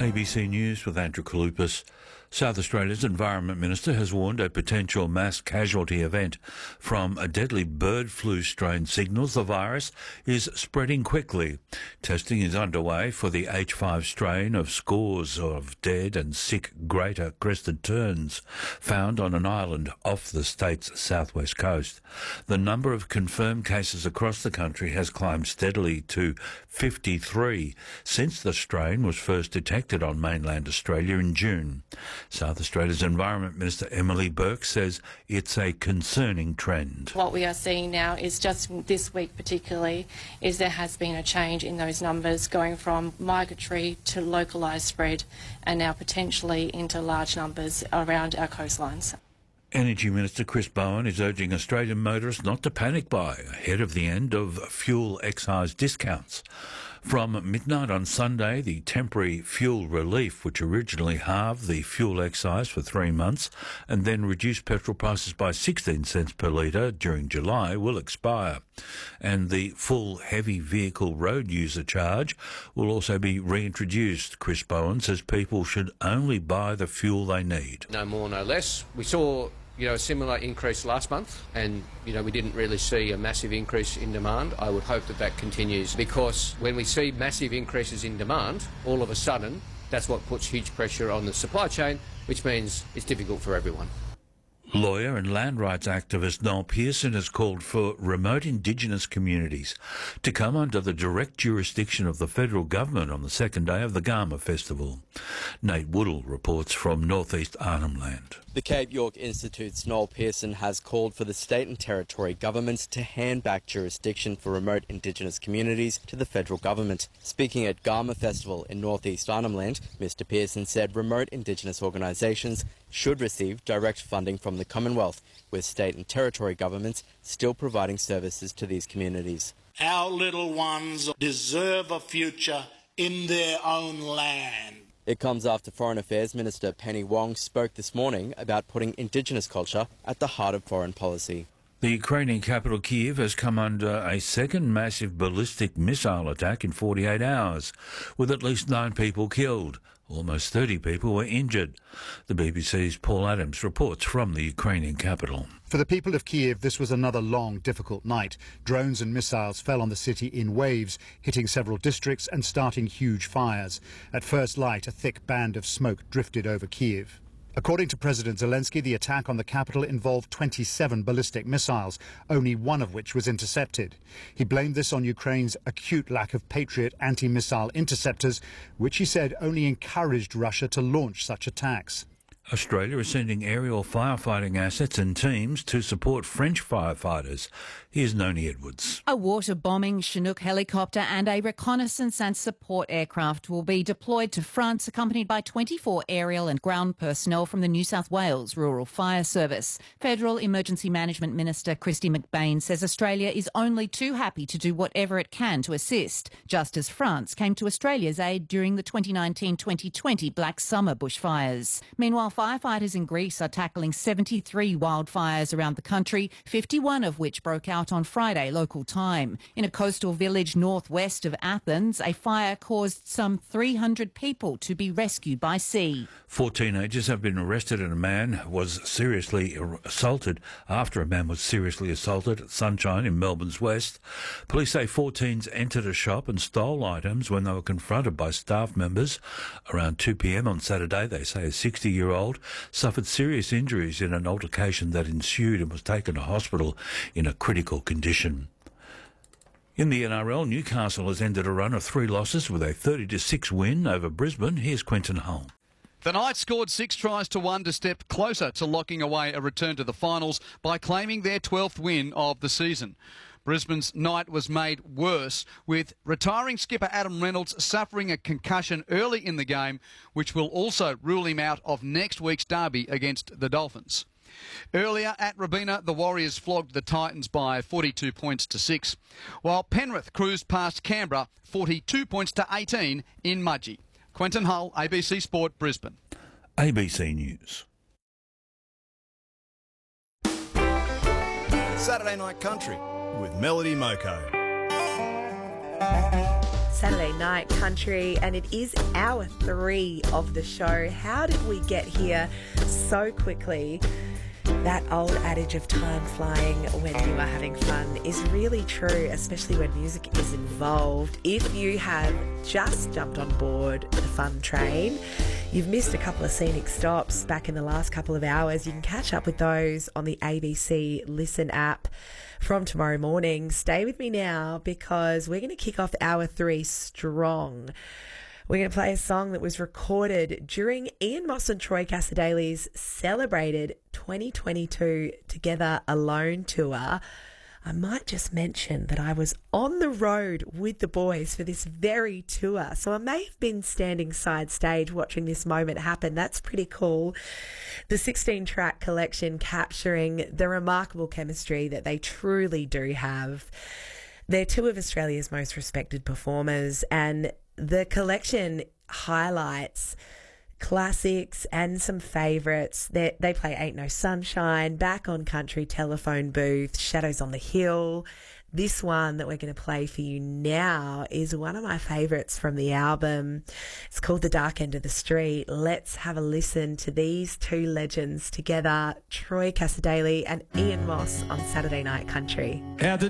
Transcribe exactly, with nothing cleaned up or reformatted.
A B C News with Andrew Kalupas. South Australia's Environment Minister has warned a potential mass casualty event from a deadly bird flu strain signals the virus is spreading quickly. Testing is underway for the H five strain of scores of dead and sick greater crested terns found on an island off the state's southwest coast. The number of confirmed cases across the country has climbed steadily to fifty-three since the strain was first detected on mainland Australia in June. South Australia's Environment Minister Emily Burke says it's a concerning trend. What we are seeing now is just this week particularly is there has been a change in those numbers going from migratory to localised spread and now potentially into large numbers around our coastlines. Energy Minister Chris Bowen is urging Australian motorists not to panic buy ahead of the end of fuel excise discounts. From midnight on Sunday, the temporary fuel relief, which originally halved the fuel excise for three months and then reduced petrol prices by sixteen cents per litre during July, will expire. And the full heavy vehicle road user charge will also be reintroduced. Chris Bowen says people should only buy the fuel they need. No more, no less. We saw you know, a similar increase last month and, you know, we didn't really see a massive increase in demand. I would hope that that continues because when we see massive increases in demand, all of a sudden, that's what puts huge pressure on the supply chain, which means it's difficult for everyone. Lawyer and land rights activist Noel Pearson has called for remote Indigenous communities to come under the direct jurisdiction of the federal government on the second day of the Garma Festival. Nate Woodall reports from northeast Arnhem Land. The Cape York Institute's Noel Pearson has called for the state and territory governments to hand back jurisdiction for remote Indigenous communities to the federal government. Speaking at Garma Festival in northeast Arnhem Land, Mister Pearson said remote Indigenous organisations should receive direct funding from the Commonwealth, with state and territory governments still providing services to these communities. Our little ones deserve a future in their own land. It comes after Foreign Affairs Minister Penny Wong spoke this morning about putting Indigenous culture at the heart of foreign policy. The Ukrainian capital Kyiv has come under a second massive ballistic missile attack in forty-eight hours, with at least nine people killed. Almost thirty people were injured. The B B C's Paul Adams reports from the Ukrainian capital. For the people of Kyiv, this was another long, difficult night. Drones and missiles fell on the city in waves, hitting several districts and starting huge fires. At first light, a thick band of smoke drifted over Kyiv. According to President Zelensky, the attack on the capital involved twenty-seven ballistic missiles, only one of which was intercepted. He blamed this on Ukraine's acute lack of Patriot anti-missile interceptors, which he said only encouraged Russia to launch such attacks. Australia is sending aerial firefighting assets and teams to support French firefighters. Here's Noni Edwards. A water-bombing Chinook helicopter and a reconnaissance and support aircraft will be deployed to France, accompanied by twenty-four aerial and ground personnel from the New South Wales Rural Fire Service. Federal Emergency Management Minister Kristy McBain says Australia is only too happy to do whatever it can to assist, just as France came to Australia's aid during the twenty nineteen twenty twenty Black Summer bushfires. Meanwhile, firefighters in Greece are tackling seventy-three wildfires around the country, fifty-one of which broke out on Friday local time. In a coastal village northwest of Athens, a fire caused some three hundred people to be rescued by sea. Four teenagers have been arrested and a man was seriously assaulted after a man was seriously assaulted at Sunshine in Melbourne's west. Police say four teens entered a shop and stole items when they were confronted by staff members. Around two p m on Saturday, they say a sixty-year-old suffered serious injuries in an altercation that ensued and was taken to hospital in a critical condition. In the N R L, Newcastle has ended a run of three losses with a thirty to six win over Brisbane. Here's Quentin Hull. The Knights scored six tries to one to step closer to locking away a return to the finals by claiming their twelfth win of the season. Brisbane's night was made worse, with retiring skipper Adam Reynolds suffering a concussion early in the game, which will also rule him out of next week's derby against the Dolphins. Earlier at Robina, the Warriors flogged the Titans by forty-two points to six, while Penrith cruised past Canberra forty-two points to eighteen in Mudgee. Quentin Hull, A B C Sport, Brisbane. A B C News. Saturday Night Country with Melody Moko. Saturday Night Country, and it is hour three of the show. How did we get here so quickly? That old adage of time flying when you are having fun is really true, especially when music is involved. If you have just jumped on board the fun train, you've missed a couple of scenic stops back in the last couple of hours, you can catch up with those on the A B C Listen app from tomorrow morning. Stay with me now because we're going to kick off hour three strong. We're going to play a song that was recorded during Ian Moss and Troy Cassar-Daley's celebrated twenty twenty-two Together Alone tour. I might just mention that I was on the road with the boys for this very tour, so I may have been standing side stage watching this moment happen. That's pretty cool. The sixteen-track collection capturing the remarkable chemistry that they truly do have. They're two of Australia's most respected performers, and the collection highlights classics and some favourites. They, they play Ain't No Sunshine, Back on Country, Telephone Booth, Shadows on the Hill. This one that we're going to play for you now is one of my favourites from the album. It's called The Dark End of the Street. Let's have a listen to these two legends together, Troy Cassar-Daley and Ian Moss on Saturday Night Country. At the